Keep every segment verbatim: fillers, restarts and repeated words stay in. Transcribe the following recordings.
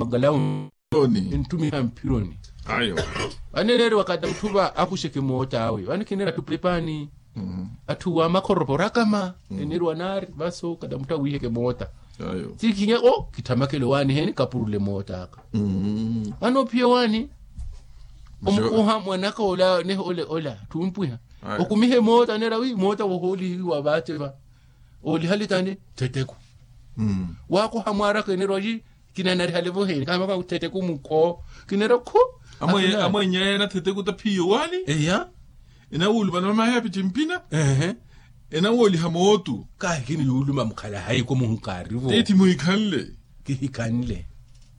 magalawu intumi hampironi ayo anelere wakada mtuba akusheke mota awe wanikinera tuplepani mm. atuwa makorobora kama mm. enerwa nari baso kada mutawi heke mota ayo tikinge o kitamakele wani heni kapurule mota aka mm. ano pia wani omuha mwanaka ola ne ole ola tumpuya okumihe mota nera wi mota wo holi wa bateba oli halitane teteku mm. wako hamwara keneroji kinanari halevo he kama ka teteku muko kinero ko amwe amwe nyena teteku ta piyo wani eya ina wulu bana ma happy timpina ehe ina woli hamotu ka kini yulu mamkhala hayi ko munkari vo eti muikanle kihikanle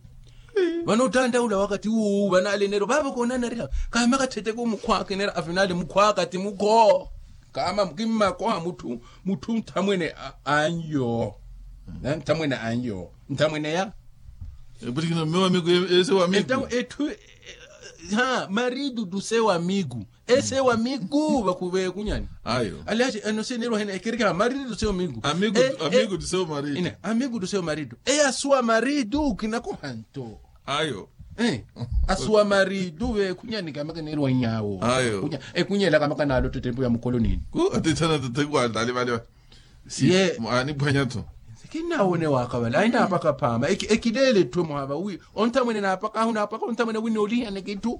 bano tanda ula wakati u bana alenero baba kona nari kama ka teteku mukwa kenera afinale mukwa kati muko kama mkimma kwa mutu mutu ntamwene anyo na ntamwene anyo ntamwene ya Porque no meu amigo esse é o amigo. Então é tu ha marido do seu amigo. Esse é o amigo bakube kunyani. Ayo. Aliás, eu não sei nem o é que marido do seu amigo. Amigo é, amigo é, do seu marido. Ine, amigo do seu marido. É a sua marido que na conto. Ayo. Eh. A sua marido we kunyani kama kanero wanyawo. Ayo. Kunya e kunyela kama kana lo tempo ya mkoloni. Ku atitana tetegwa dali vale. Si ani bwanyato. Kina one wakabala ina apaka pama ekidele tu mwaba wi ontamwene na apaka huna apaka ontamwene wini oli anekitu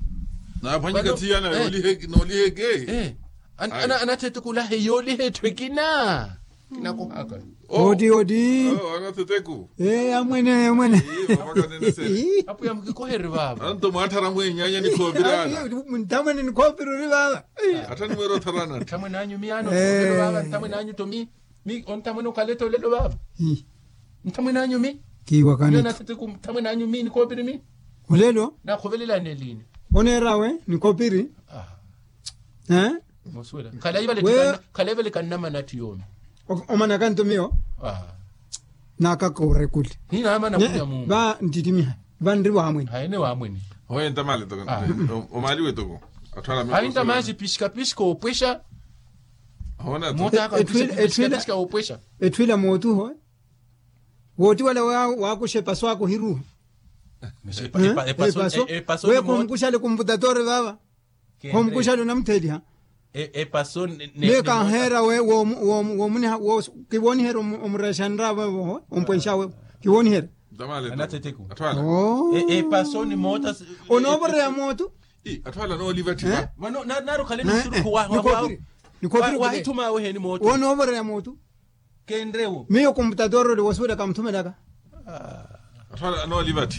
na phanyika tiyana oli he no li ge eh ana ana tetukula he yoli he twekina kina ko haka odi odi oh ana teteku eh amwene amwene eh baba nene se apu yamki ko herre baba anto mathara mwe nyanya ni ko birana ntamwene ni ko biruri baba atani mwero tharana tamwene anyu miano ko baba tamwene anyu to mi mi ontamwene ukaleto lelo baba ntamwene anyu mi ki wakani yona teteku tamwene anyu mi ni ko biri mi ulelo na khovelela nelini onerawe ni ko biri ah eh moswela kala ibale tikana kala ibale kanama natiyomi omana kanto mio ah naka kore kuli hina ama na kunya mungu ba ndidimi ba ndi wa amweni haine wa amweni hoye ntamale to o mali weto atwala mi hainda maji pishika pishika opwesha hona mota ka pishika pishika opwesha etwila motu ho woti wala wa wa kushepa swako hiru e paso e paso we kumkushale kumputadore baba kumkushale namtheli ha e e paso ne ne ka hera we wo wo wo muni wo kiboni hero umreshandra we umpensha we kiboni hero damale anateteku atwala e e paso ni mota onobore ya moto i atwala no liberty ba mano na na rukale ni suru kwa wa ni kopiri wa hituma we ni moto onobore ya moto kendrewo miyo computador le wasuda kamtumelaga atwala no liberty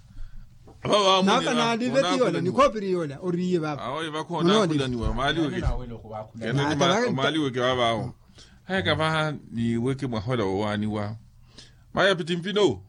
baba na kana liberty yola ni kopiri yola oriye baba awo iba ko na kula ni wa mali weke kana ni mali weke baba awo haya kama ni weke mahola wani wa maya pitimpino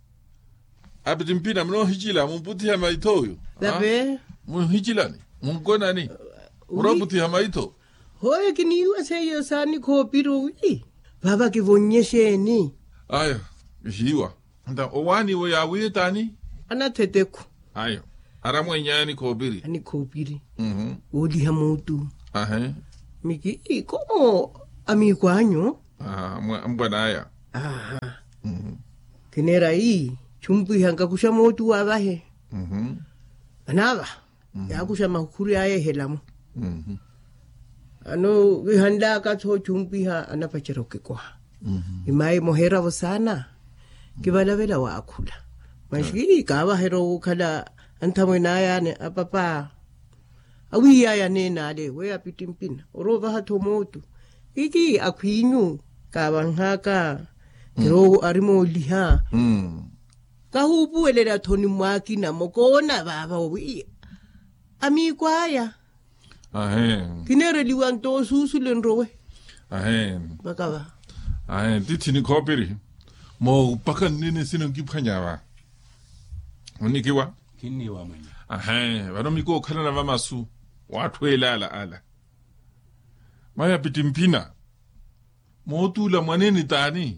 apitimpina mno hijila mumputi ya maitoyo labe mun hijila ni mun kona ni uroputi ya maito hoye kini wase yo sani kopiri wi baba kivonyesheni ayo jiwa nda owani we ya witani anateteku ayo aramwe nyani kopiri ani kopiri mhm odi hamutu aha miki como amigo anyo ah mbwana aya aha mhm kinera hii chumbi hanga kusha motu abahe mhm anaba ya kusha makuri aye helamu mhm ano wihanda ka to chumbi ha anapacheroke kwa mhm imai mohera bosana kibala bela wa akula mashiri ka ba hero kala antamwe na ya ne apapa awi ya ya ne na de we apitimpina oroba ha to motu iki akwinyu ka banhaka kero arimo liha mhm ka hubu elera thoni mwaki na mokona baba wi ami kwaya aha kinere liwan to susu lenrowe aha bakaba aha titini kopiri mo pakan nini sino kiphanyawa unikiwa kini wa mwenye aha bano miko khana na masu wathwela ala ala maya pitimpina motula mwaneni tani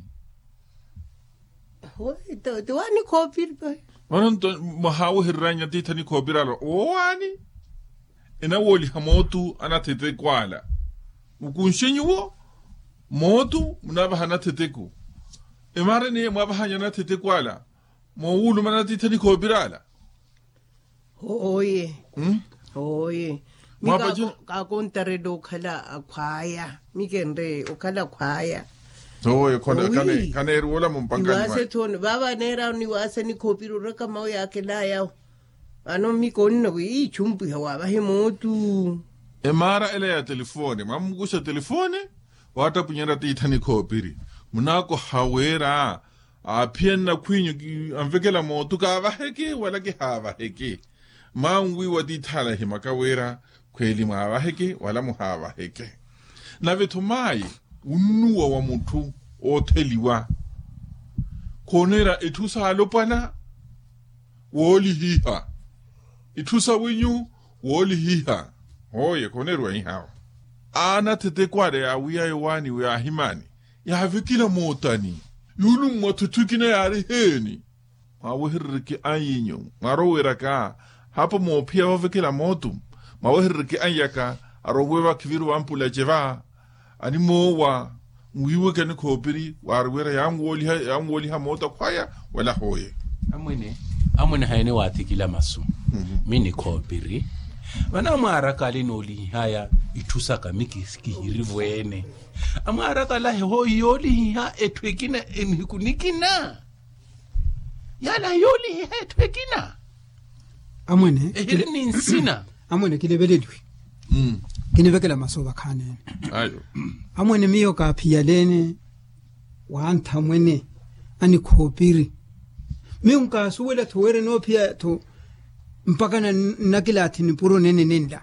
hoye to to ani kopir ba bano mahawo hirranya titani kopiralo owani ina woli hamotu anatete kwala ukunshenyo motu munaba hanateteku imare ni mwaba hanya na tete kwala mo ulu mana ti tani ko birala oye hm oye Mwa mika baje- ka kontare do khala akhwaya mikendre ukhala khwaya so e kone Oui. kane kane wala mo pankani iwase thon baba nera ni wase ni khopiru re ka mau ya ke la ya ano mi konna ku i chumpu ya wa ba he motu e mara ele ya telefone mamgusha telefone wata punyera ti tani ko biri munako hawera a pienna kwinyu ki- amvekela mo tuka va heke wala ki hava heke mangwi wati thala himaka wera kweli mwa heke wala mu hava heke na vitu mai unuwa wa mutu o teliwa konera etusa alopana woli hiha itusa winyu woli hiha oye konerwa hiha ana tete kwade ya wiya yewani wiya himani ya havikila motani yulu motutukina yari heni ma wahirriki anyinyo maro weraka hapo mo pia wavikila motu ma wahirriki anyaka arogweva kiviru wampula jeva ani mo wa mwiwe kani kopiri warwera yamwoli ha yamwoli ha mota kwaya wala hoye amwene amwene hayene wathikila masu mini khopiri bana mwara kale noli haya ithusa ka mikiski hirivwene amwara kala ho yoli ha ethwekina emhikunikina yala yoli ha ethwekina amwene ehiri nsina amwene kilebeledwi mm kinivekela masoba khanene ayo amwene miyo ka phiyalene wantha mwene ani khopiri miunka suwela thuwere no phiya thu mpaka na nakilathi ni puro nene nenda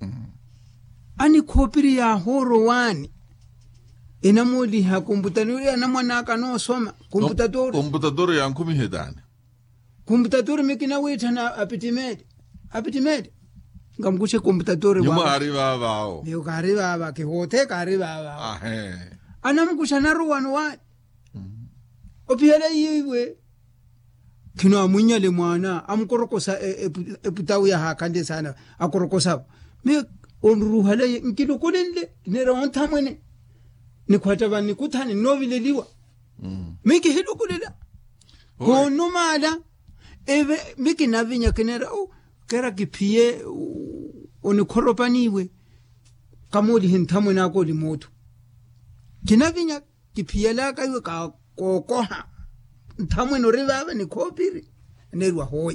ani khopiri ya horo wani enamoli ha komputadori anamwana kana soma komputadori computador ya nkumi hedane komputadori mikina withana apitimede apitimede ngamkushe komputadori nyuma wa arriba bao miyo kari baba ke hote kari baba ahe anamkusha naruwanu wani ophiyele yiwe kino amunyale mwana amkorokosa eputawu ya hakande sana akorokosa me onruhale nkilo kolenle nera ontamwene nikwata bani kuthani novileliwa miki hilo kulela kono mala eve miki navinya kenera o kera kipie onikoropaniwe kamoli hintamwe nako limoto kinavinya kipie la kaiwe ka kokoha ntamwe no rivava ni kopiri nerwa hoy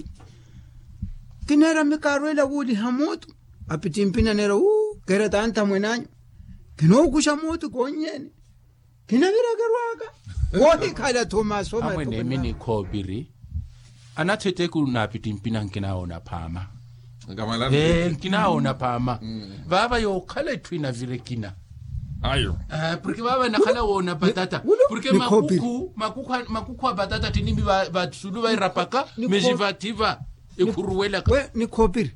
kinera mikarwela wuli hamoto apitimpina nera u kera tanta mwenanyo kino kusha moto konyene kinavira kerwaka woi kala tomaso ma amwene mini khopiri anathete ku napitimpina nkinaona phama ngamala eh nkinaona phama baba yo khala twina virekina ayo Ah, porque baba nakhala wona batata Ulo, porque ni copy. makuku makuku makuku batata tinimbi ba batsulu ba irapaka Ni mejivativa ekuruwela we ni kopiri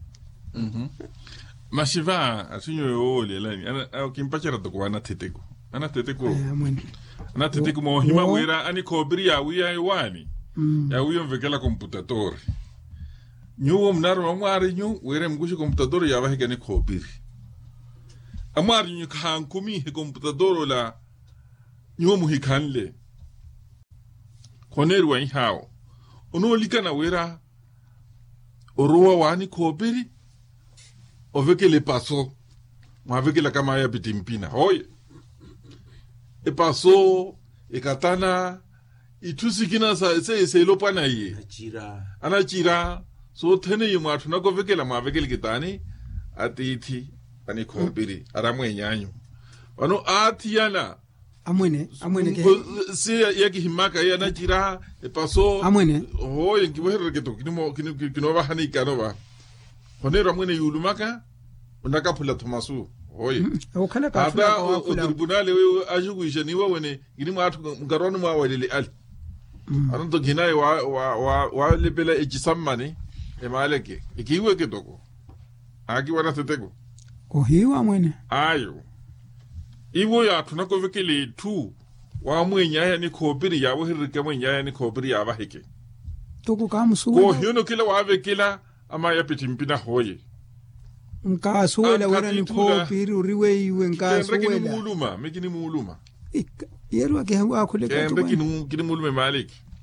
mashiva asinyo yo lelani ana kimpachara to kwana teteko ana teteko amwene ana teteko mo hima wera ani kobiri ya wiya yewani ya wiyo mvekela computador nyuwo mnaro mamwari nyu were mgushi computador ya bahega ni kobiri amwari nyu kankumi he computador la nyuwo muhikanle koneru wa hao ono likana wera orowa wani kobiri ovekele paso mwavekela kama ya bitimpina hoye e paso e katana itusikina sa se se lopana ye jira anachira so tene ye mwatu nakovekela mwavekele kitani atithi ani kobiri aramwe nyanyo wano atiyana amwene amwene ke si yaki himaka ya nachira e paso amwene hoye ngiboherere keto kinimo kinimo bahani kanova honera mwene yulumaka unakaphula thomasu hoye ukhala ka funa ata ka wakula tribunal we ajukuisha ni wawene ngini mwathu ngaroni mwa walele ali anto ginaye wa wa wa, wa lepela echisammane emaleke ikiwe ketoko aki wana teteko kohiwa amwene ayo iwo ya tunakovekele tu wa mwenyaya ni kobiri ya wohirike mwenyaya ni kobiri ya bahike tuku ko kamusuwa hiono kila wa avekela ama ya pitimpina hoye nkasuwela Ah, wera ni katitula. kopiri uriwe iwe kendre kini nkasuwela muluma mekini muluma yerwa ke wakule kendre katuwa kini kini mulume malik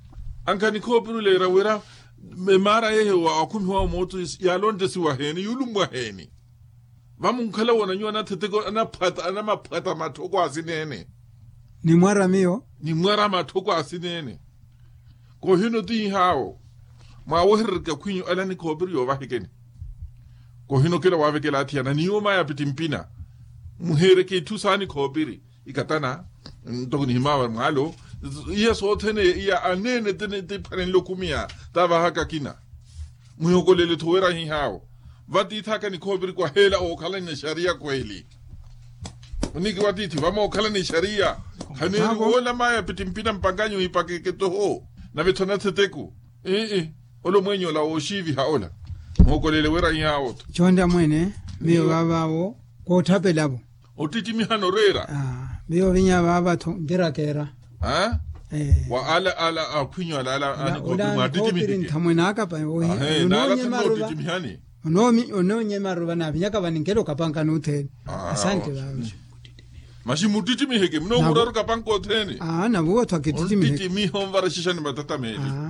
ankani kopiri le rawera me mara yehe wa akumi wa moto ya londe si waheni yulum waheni vamu kala wana nyona teteko ana pata ana mapata matoko asinene ni mwara mio ni mwara matoko asinene ko hino ti hao ma wohirka kwinyo ala ni kopiri yo wahekeni ko hino kila wavekela atiana ni yoma ya pitimpina muhere ke tusani kopiri ikatana ntoko ni himawa mwalo iya sotene iya anene tene te paren lokumia tava haka kina muyokolele towera hi hao vati taka ni kopiri kwa hela o kala ni sharia kweli uniki watiti vama o kala ni sharia haneni wala maya pitimpina mpanganyo ipake ketoho na vetona teteku eh eh olo mwenyo la oshivi haola muyokolele wera hi hao chonda mwene mio babao ko tapelabo otiti mihano rera ah mio vinya baba to ndira kera ha eh wa ala ala akwinyo ala ala ani ko ma titi mi ntamwena ka pa o no nyemaruba titi mihani no mi no nyemaruba na binyaka baningelo kapanga no te asante baba mashi mutiti mi heke mno muraro kapanga o tene ah na bo to kititi mi titi mi hon vara shishani matata meli ah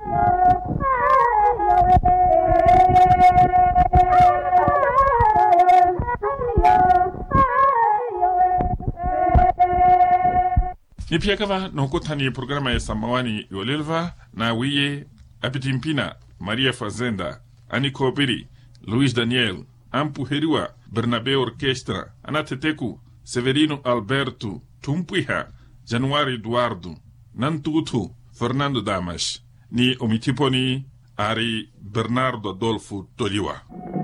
ni pia kava nokotani programa ya samawani yolelva na wiye apitimpina Maria Fazenda ani Kopiri Luis Daniel Ampuheriwa Bernabe Orquestra Anateteku Severino Alberto Tumpuiha Januari Eduardo Nantutu Fernando Damas ni omitiponi Ari Bernardo Adolfo Toliwa.